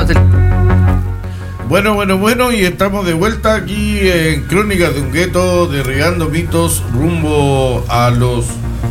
Bueno, y estamos de vuelta aquí en Crónicas de un Gueto, derribando mitos rumbo a los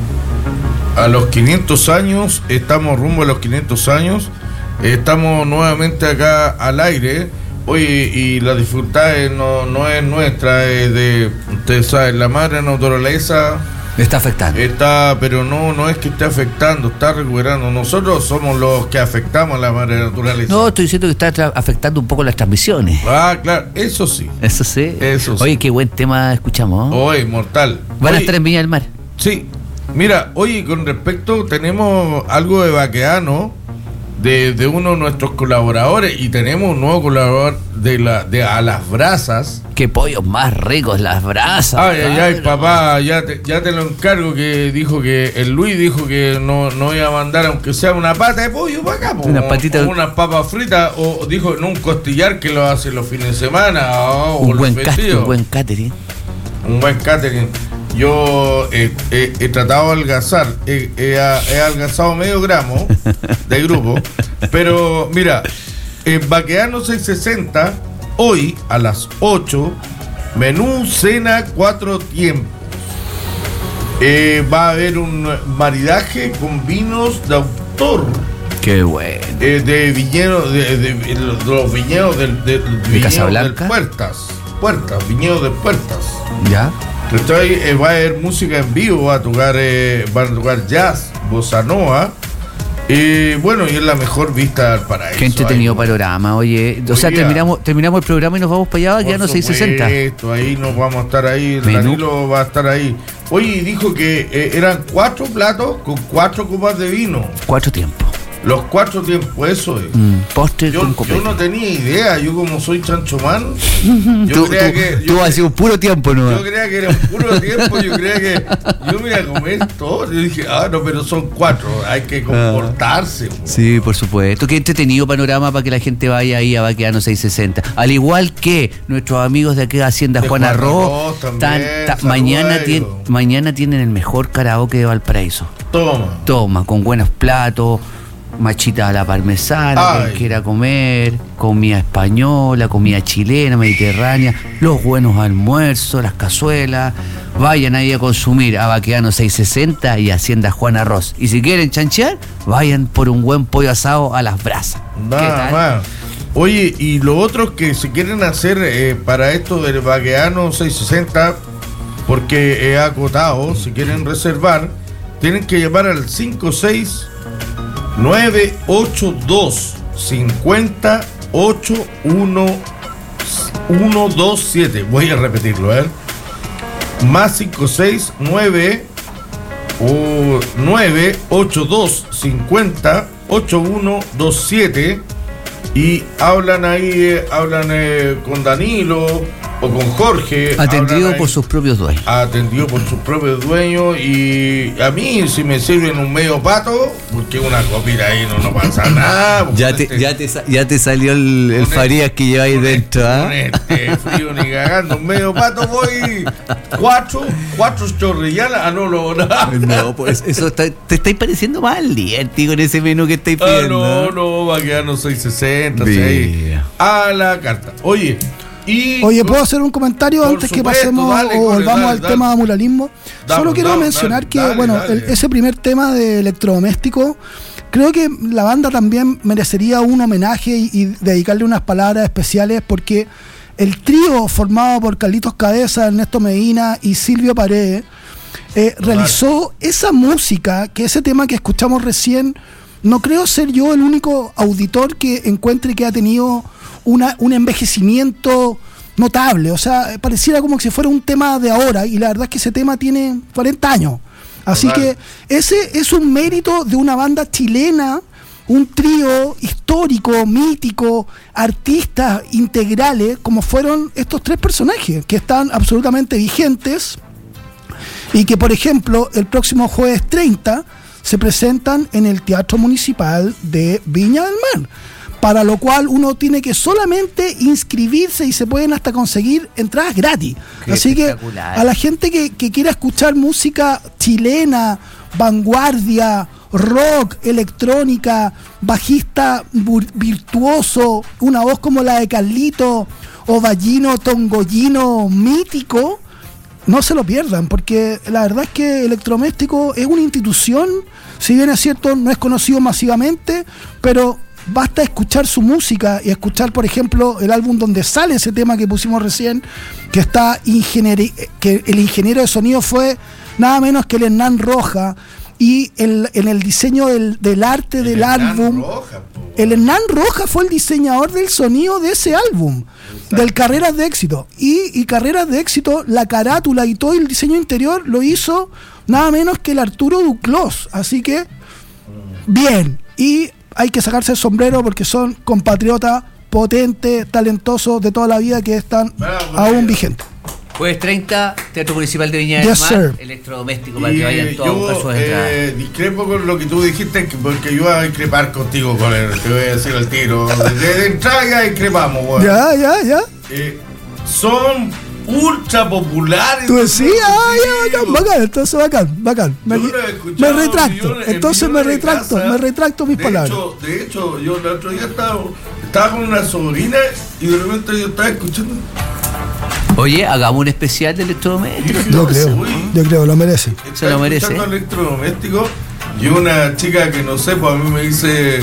500 años. Estamos rumbo a los 500 años. Estamos nuevamente acá al aire. Oye, y la dificultad no es nuestra, es de, ustedes saben, la madre naturaleza está afectando. Pero no es que esté afectando, está recuperando. Nosotros somos los que afectamos a la madre naturaleza. No, estoy diciendo que está afectando un poco las transmisiones. Ah, claro, eso sí. Eso sí. Oye, Sí. qué buen tema escuchamos, ¿no? Oye, mortal. ¿Van a estar en Viña del Mar? Sí. Mira, oye, con respecto, tenemos algo de vaqueano de uno de nuestros colaboradores, y tenemos un nuevo colaborador de A las Brasas. Qué pollos más ricos, las brasas. Ay, papá, ya te lo encargo, que dijo que el Luis dijo que no iba a mandar, aunque sea una pata de pollo para acá, unas patitas, o unas papas fritas, o dijo en un costillar que lo hace los fines de semana, un buen catering. Un buen catering. Yo he tratado de algazar, he algazado medio gramo de grupo, pero mira, en Baqueano 660, hoy a las 8, menú cena 4 tiempos. Va a haber un maridaje con vinos de autor. Qué bueno. De viñedos, de los viñedos de Casablanca. Puertas, viñedos de Puertas. Ya. Va a haber música en vivo, van a tocar jazz, bossa nova. Bueno, y es la mejor vista al paraíso. Qué entretenido panorama, oye. O sea, terminamos el programa y nos vamos para allá, Baqueano 660. Ahí nos vamos a estar ahí, Danilo va a estar ahí. Oye, dijo que eran 4 platos con 4 copas de vino. 4 tiempos. Los 4 tiempos, eso es. Postre con copete. Yo no tenía idea, yo como soy chanchomán, tú has sido un puro tiempo, ¿no? Yo creía que era un puro tiempo, yo creía que yo me iba a comer todo. Yo dije, no, pero son 4, hay que comportarse. Sí, por supuesto. Qué entretenido panorama para que la gente vaya ahí a Baqueano 660. Al igual que nuestros amigos de aquí de Hacienda Juan Arroz, mañana tienen el mejor karaoke de Valparaíso. Toma, con buenos platos, machita a la parmesana, que quiera comer, comida española, comida chilena, mediterránea, los buenos almuerzos, las cazuelas. Vayan ahí a consumir a Baqueano 660 y Hacienda Juan Arroz. Y si quieren chanchear, vayan por un buen pollo asado a las brasas. Oye, y lo otro que se quieren hacer para esto del Baqueano 660, porque he acotado, si quieren reservar, tienen que llamar al 56982508127. Voy a repetirlo, más 56982508127, y hablan con Danilo o con Jorge. Atendido por sus propios dueños. Y a mí, si me sirven un medio pato, porque una copita ahí no pasa nada. Ya te salió el Farías que lleváis dentro, Con este frío ni cagando, un medio pato voy 4 chorrillanas. No, pues eso te estáis pareciendo mal, tío, con ese menú que estáis pidiendo. No, va a quedarnos 660, 6 a la carta. Oye, ¿puedo hacer un comentario antes que pasemos o volvamos al tema de muralismo? Solo quiero mencionar que, ese primer tema de electrodoméstico, creo que la banda también merecería un homenaje y dedicarle unas palabras especiales, porque el trío formado por Carlitos Cabeza, Ernesto Medina y Silvio Paredes realizó esa música, que ese tema que escuchamos recién, no creo ser yo el único auditor que encuentre que ha tenido un envejecimiento notable. O sea, pareciera como que si fuera un tema de ahora, y la verdad es que ese tema tiene 40 años. Así que ese es un mérito de una banda chilena, un trío histórico, mítico, artistas integrales, como fueron estos 3 personajes, que están absolutamente vigentes, y que, por ejemplo, el próximo jueves 30 se presentan en el Teatro Municipal de Viña del Mar, para lo cual uno tiene que solamente inscribirse, y se pueden hasta conseguir entradas gratis. Así que a la gente que quiera escuchar música chilena, vanguardia, rock, electrónica, bajista virtuoso, una voz como la de Carlito, ovallino, tongollino, mítico. No se lo pierdan, porque la verdad es que Electrodoméstico es una institución, si bien es cierto, no es conocido masivamente, pero basta escuchar su música y escuchar, por ejemplo, el álbum donde sale ese tema que pusimos recién, que está que el ingeniero de sonido fue nada menos que el Hernán Roja, y en el diseño del arte del álbum, el Hernán Roja fue el diseñador del sonido de ese álbum, del Carreras de Éxito. Y Carreras de Éxito, la carátula y todo el diseño interior lo hizo nada menos que el Arturo Duclos. Así que, bien. Y hay que sacarse el sombrero porque son compatriotas potentes, talentosos de toda la vida que están aún vigentes. Jueves 30, Teatro Municipal de Viña del Mar, Electrodoméstico, para que vayan todos a buscar sus entradas. Discrepo con lo que tú dijiste, porque yo voy a discrepar contigo, con él, te voy a decir al tiro. De entrada ya discrepamos, güey. Ya. Son ultra populares. Tú decías, bacán, entonces bacán. Me retracto, entonces me retracto mis palabras. De hecho, yo el otro día estaba con una sobrina y de repente yo estaba escuchando. Oye, hagamos un especial de electrodoméstico. Yo creo, lo merece. Se lo merece. Electrodoméstico y una chica que no sé, pues a mí me dice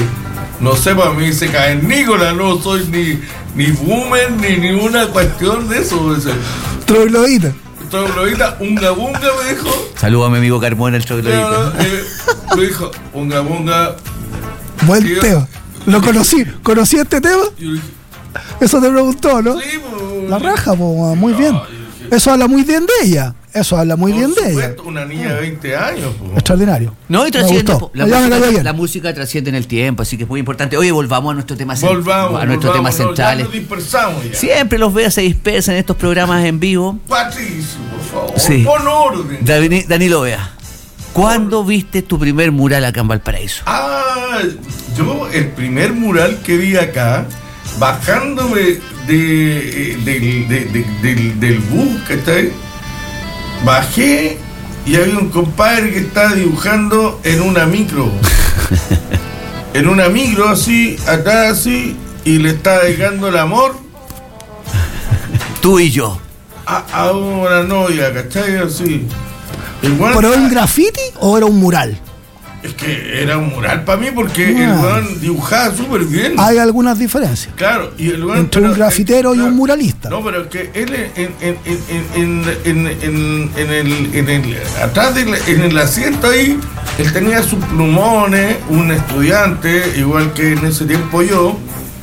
cavernícola, no soy ni boomer ni ninguna cuestión de eso. Troglodita, unga me dijo. Saludos a mi amigo Carmona, el troglodita. Me dijo, unga. Buen tema. Lo conocí este tema. Eso te preguntó, ¿no? Sí, la raja, muy bien. Eso habla muy bien de ella. Una niña de 20 años. Extraordinario. No, y trasciende. La música trasciende en el tiempo, así que es muy importante. Oye, volvamos a nuestro tema central. Ya nos dispersamos ya. Siempre los veo, se dispersan en estos programas en vivo. Patricio, por favor, sí. Pon orden. Danilo Vea, ¿cuándo viste tu primer mural acá en Valparaíso? Yo el primer mural que vi acá, bajándome del bus, ¿cachai? Bajé y había un compadre que estaba dibujando en una micro. En una micro así, acá así, y le estaba dedicando el amor. Tú y yo. A una novia, ¿cachai? Así. ¿Pero era un graffiti o era un mural? Es que era un mural para mí porque el weón dibujaba súper bien. Hay algunas diferencias. Claro, y el weón, entre un grafitero y un muralista. No, pero es que él atrás en el asiento ahí, él tenía sus plumones, un estudiante, igual que en ese tiempo yo,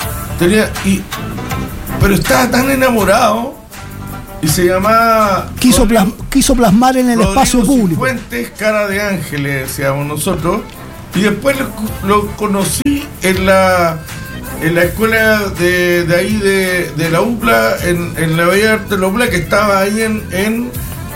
pero estaba tan enamorado. Y se llamaba... Quiso plasmar en el espacio público. Fuentes, cara de ángel, le decíamos nosotros. Y después lo conocí en la escuela de ahí de la UPLA, en la Bella Arte de la UPLA, que estaba ahí en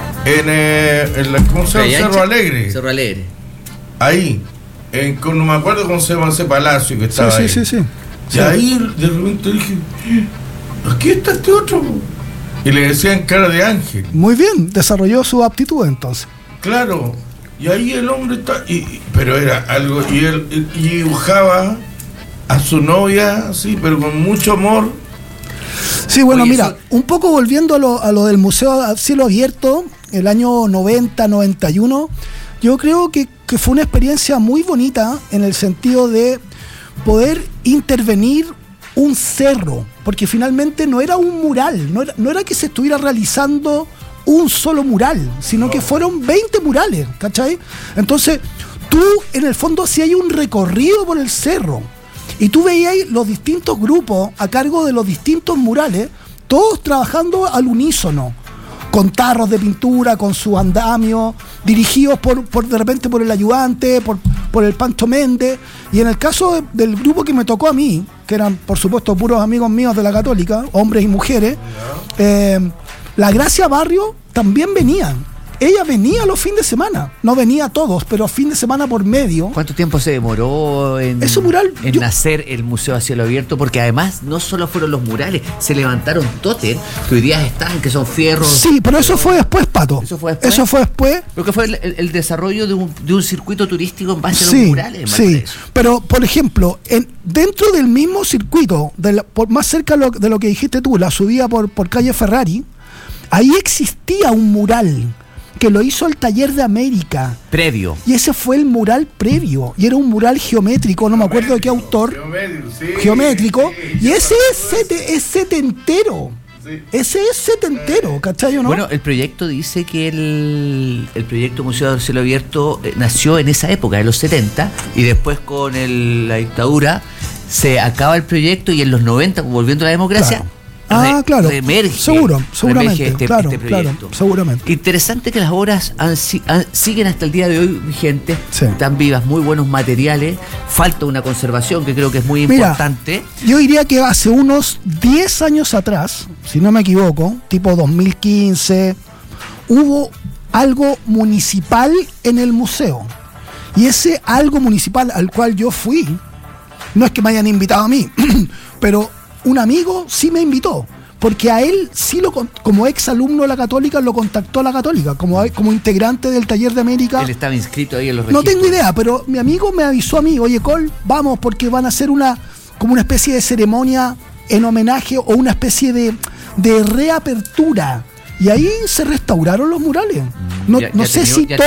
¿cómo se llama? Cerro Alegre. Ahí. No me acuerdo cómo se llama ese palacio que estaba ahí. Sí. Y ahí de repente dije, aquí está este otro. Y le decían cara de ángel. Muy bien, desarrolló su aptitud entonces. Claro, y ahí el hombre está, pero era algo, y él dibujaba a su novia, así, pero con mucho amor. Sí, bueno, mira, un poco volviendo a lo del Museo a Cielo Abierto, el año 90, 91, yo creo que fue una experiencia muy bonita en el sentido de poder intervenir un cerro, porque finalmente no era un mural, no era que se estuviera realizando un solo mural, sino que fueron 20 murales, ¿cachai? Entonces, tú en el fondo hacías un recorrido por el cerro y tú veías los distintos grupos a cargo de los distintos murales, todos trabajando al unísono, con tarros de pintura, con su andamio, dirigidos de repente por el ayudante, por el Pancho Méndez. Y en el caso del grupo que me tocó a mí, que eran por supuesto puros amigos míos de la Católica, hombres y mujeres, la Gracia Barrio también venían. ella venía los fines de semana, no venía todos, pero fin de semana por medio. ¿Cuánto tiempo se demoró en nacer el Museo a Cielo Abierto? Porque además no solo fueron los murales, se levantaron tótem que hoy día están, que son fierros. Sí, pero eso fue después, Pato. ¿Eso fue después? Porque fue el desarrollo de un circuito turístico en base a los murales. Sí, pero por ejemplo, dentro del mismo circuito, más cerca de lo que dijiste tú, la subida por calle Ferrari, ahí existía un mural que lo hizo el Taller de América. Previo. Y ese fue el mural previo. Y era un mural geométrico, no me acuerdo de qué autor. Geométrico. Y ese es setentero. Sí. Ese es setentero, ¿cachai o no? Bueno, el proyecto dice que el proyecto Museo del Cielo Abierto nació en esa época, en los 70, y después con la dictadura se acaba el proyecto y en los 90, volviendo a la democracia, claro. Reemerge seguramente, este proyecto. Claro, seguramente. Interesante que las obras siguen hasta el día de hoy vigentes, están vivas, muy buenos materiales, falta una conservación que creo que es muy importante. Yo diría que hace unos 10 años atrás, si no me equivoco, tipo 2015, hubo algo municipal en el museo. Y ese algo municipal al cual yo fui, no es que me hayan invitado a mí, pero un amigo sí me invitó, porque a él sí como ex alumno de la Católica lo contactó la Católica, como integrante del Taller de América. Él estaba inscrito ahí en los registros. No tengo idea, pero mi amigo me avisó a mí, oye Col, vamos, porque van a hacer como una especie de ceremonia en homenaje o una especie de reapertura. Y ahí se restauraron los murales. No sé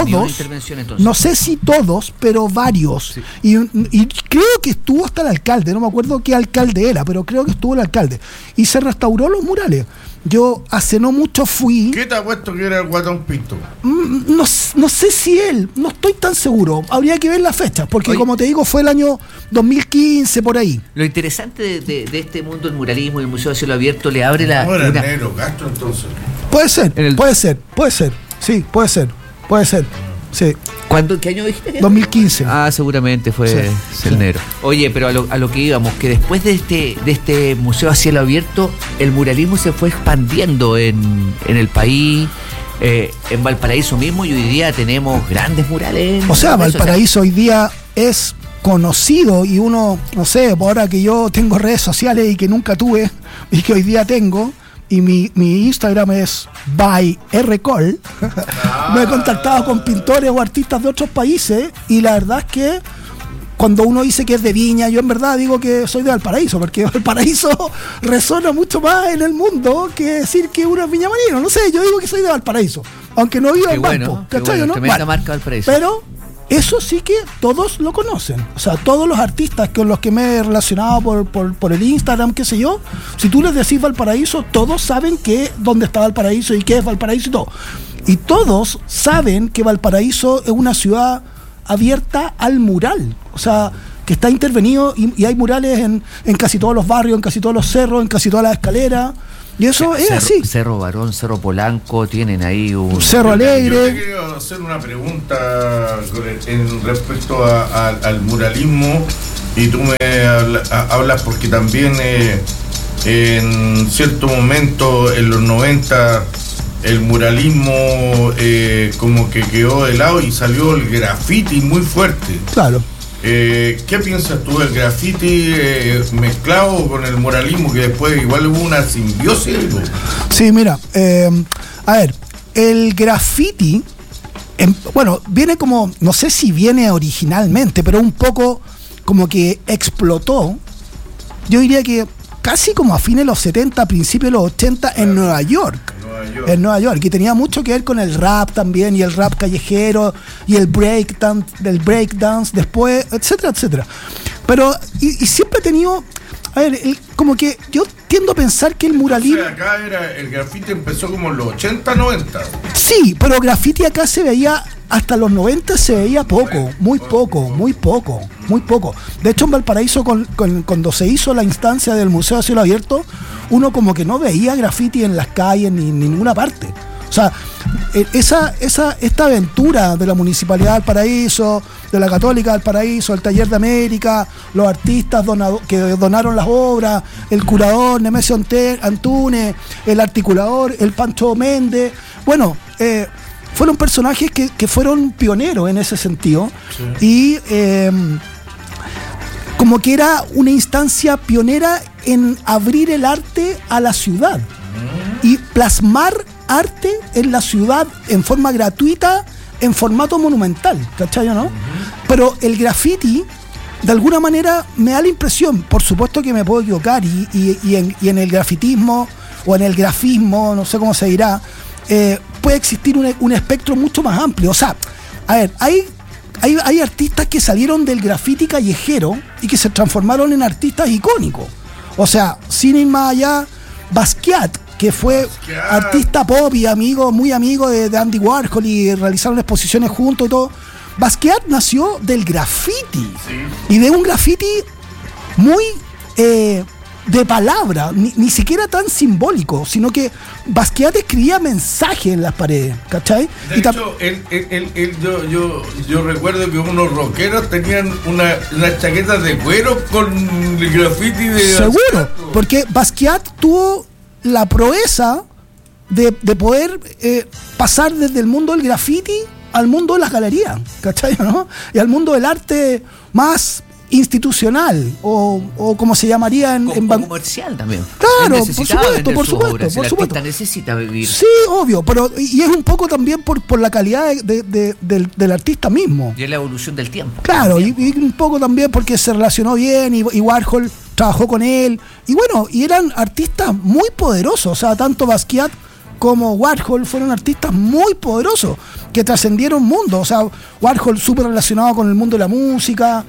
si todos, pero varios. Sí. Y creo que estuvo hasta el alcalde, no me acuerdo qué alcalde era, pero creo que estuvo el alcalde. Y se restauró los murales. Yo hace no mucho fui. ¿Qué te ha puesto que era el Guatón Pinto? No sé si él, no estoy tan seguro. Habría que ver las fechas, porque como te digo, fue el año 2015 por ahí. Lo interesante de este mundo del muralismo y el Museo de Cielo Abierto le abre la. ¿No era negro Castro entonces? Puede ser. Sí, puede ser. Sí. ¿Qué año dijiste? 2015. Seguramente fue el negro. Oye, pero a lo que íbamos, que después de este museo a cielo abierto, el muralismo se fue expandiendo en el país, en Valparaíso mismo, y hoy día tenemos grandes murales. Valparaíso hoy día es conocido, y uno, no sé, ahora que yo tengo redes sociales y que nunca tuve, y que hoy día tengo, y mi Instagram es by_rcol. Me he contactado con pintores o artistas de otros países, y la verdad es que cuando uno dice que es de Viña, yo en verdad digo que soy de Valparaíso, porque Valparaíso resona mucho más en el mundo que decir que uno es viñamarino. No sé, yo digo que soy de Valparaíso, aunque no vivo en Valpo, ¿cachai? Bueno, tremenda marca Valparaíso. Pero eso sí que todos lo conocen. O sea, todos los artistas con los que me he relacionado por el Instagram, qué sé yo, si tú les decís Valparaíso, todos saben dónde está Valparaíso y qué es Valparaíso y todo. Y todos saben que Valparaíso es una ciudad abierta al mural. O sea, que está intervenido y hay murales en casi todos los barrios, en casi todos los cerros, en casi todas las escaleras. Y eso es así. Cerro Barón, Cerro Polanco, tienen ahí un Cerro Alegre. Yo te quería hacer una pregunta en respecto al muralismo, y tú me hablas porque también en cierto momento, en los 90, el muralismo como que quedó de lado y salió el graffiti muy fuerte. Claro. ¿Qué piensas tú del graffiti mezclado con el muralismo, que después igual hubo una simbiosis? Sí, mira, a ver, el graffiti, viene como, no sé si viene originalmente, pero un poco como que explotó, yo diría que casi como a fines de los 70, principios de los 80 en Nueva York. En Nueva York, y tenía mucho que ver con el rap también, y el rap callejero, y el breakdance después, etcétera, etcétera. Pero, y siempre he tenido, a ver, como que yo tiendo a pensar que el muralismo... O sea, acá el graffiti empezó como en los 80, 90. Sí, pero graffiti acá se veía, hasta los 90 se veía poco, muy poco. De hecho, en Valparaíso, cuando se hizo la instancia del Museo a Cielo Abierto, uno como que no veía graffiti en las calles ni en ninguna parte. O sea, esta aventura de la Municipalidad de Valparaíso, de la Católica de Valparaíso, el Taller de América, los artistas que donaron las obras, el curador Nemesio Antunes, el articulador, el Pancho Méndez, fueron personajes que fueron pioneros en ese sentido. Sí. Y como que era una instancia pionera en abrir el arte a la ciudad y plasmar arte en la ciudad en forma gratuita, en formato monumental, ¿cachai o no? Pero el graffiti, de alguna manera, me da la impresión, por supuesto que me puedo equivocar, y en el grafitismo o en el grafismo, no sé cómo se dirá, puede existir un espectro mucho más amplio. O sea, a ver, hay artistas que salieron del graffiti callejero y que se transformaron en artistas icónicos. O sea, sin ir más allá, Basquiat, que fue artista pop y muy amigo de Andy Warhol, y realizaron exposiciones juntos y todo. Basquiat nació del graffiti, y de un graffiti muy de palabra, ni siquiera tan simbólico, sino que Basquiat escribía mensajes en las paredes, ¿cachai? De hecho, yo recuerdo que unos rockeros tenían unas chaquetas de cuero con el graffiti de... Seguro, Basquiat, porque Basquiat tuvo la proeza de poder pasar desde el mundo del graffiti al mundo de las galerías, ¿cachai? ¿No? Y al mundo del arte más institucional, o como se llamaría en comercial también. Claro, por supuesto. El artista necesita vivir. Sí, obvio, pero y es un poco también por la calidad del artista mismo. Y es la evolución del tiempo. Claro, y un poco también porque se relacionó bien, y Warhol trabajó con él, y bueno, y eran artistas muy poderosos. O sea, tanto Basquiat como Warhol fueron artistas muy poderosos que trascendieron mundos. O sea, Warhol súper relacionado con el mundo de la música,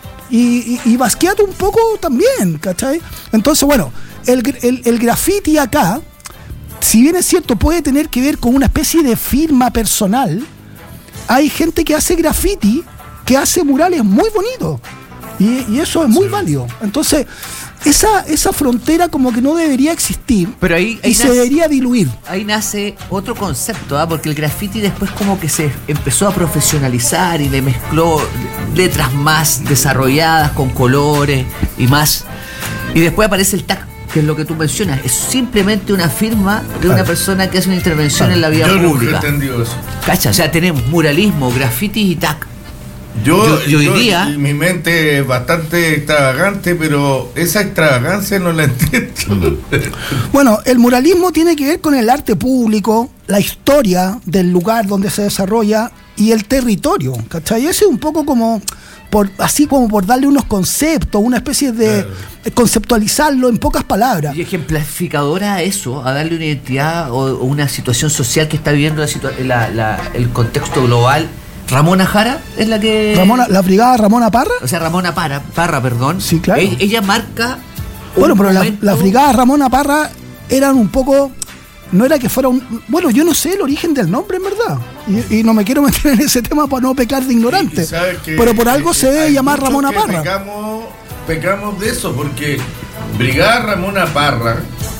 y Basquiat un poco también, ¿cachai? Entonces, bueno, el graffiti acá, si bien es cierto, puede tener que ver con una especie de firma personal. Hay gente que hace graffiti, que hace murales muy bonitos, y eso es muy válido. Entonces, esa frontera como que no debería existir, pero ahí se debería diluir. Ahí nace otro concepto, porque el graffiti después como que se empezó a profesionalizar y le mezcló letras más desarrolladas con colores y más, y después aparece el tag, que es lo que tú mencionas, es simplemente una firma de una persona que hace una intervención en la vida pública. Yo nunca he entendido eso. ¿Cacha? O sea, tenemos muralismo, graffiti y tag. Yo diría, mi mente es bastante extravagante, pero esa extravagancia no la entiendo. Bueno, el muralismo tiene que ver con el arte público, la historia del lugar donde se desarrolla y el territorio, ¿cachai? Ese es un poco como por darle unos conceptos, una especie de conceptualizarlo en pocas palabras. Y ejemplificadora a eso, a darle una identidad o una situación social que está viviendo el contexto global. Ramona Jara es la que... la brigada Ramona Parra. O sea, Ramona Parra, perdón. Sí, claro. Ella marca... Bueno, pero la brigada Ramona Parra eran un poco... No era que fuera un... Bueno, yo no sé el origen del nombre, en verdad. Y no me quiero meter en ese tema para no pecar de ignorante. Pero por algo se debe llamar Ramona Parra. Pecamos de eso, porque brigada Ramona Parra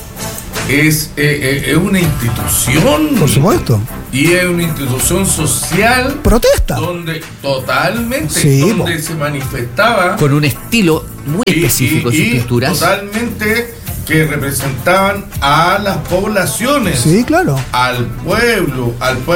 es una institución. Por supuesto. Y es una institución social. Protesta. Donde totalmente, sí, donde se manifestaba. Con un estilo muy específico en sus pinturas. Totalmente que representaban a las poblaciones. Sí, claro. Al pueblo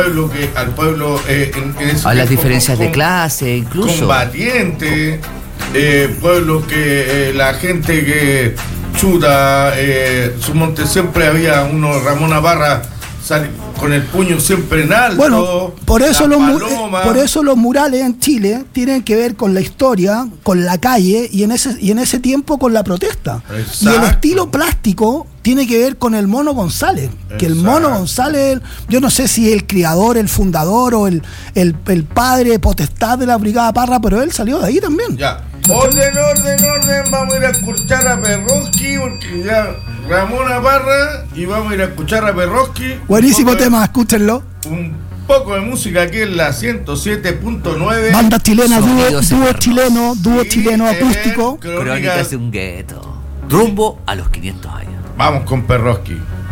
a las diferencias de clase, incluso. Combatiente, pueblo que la gente que chuta, su monte siempre había uno, Ramona Parra, con el puño siempre en alto. Bueno, por eso los murales en Chile tienen que ver con la historia, con la calle, y en ese tiempo con la protesta. Exacto. Y el estilo plástico tiene que ver con el Mono González. Exacto. Que el Mono González, yo no sé si es el criador, el fundador o el padre potestad de la brigada Parra, pero él salió de ahí también. Ya. Orden. Vamos a ir a escuchar a Perroski, porque ya Ramona Parra, y vamos a ir a escuchar a Perroski. Buenísimo tema, escúchenlo. Un poco de música aquí en la 107.9. Banda chilena, dúo chileno acústico. Crónicas de un gueto. Rumbo a los 500 años. Vamos con Perroski.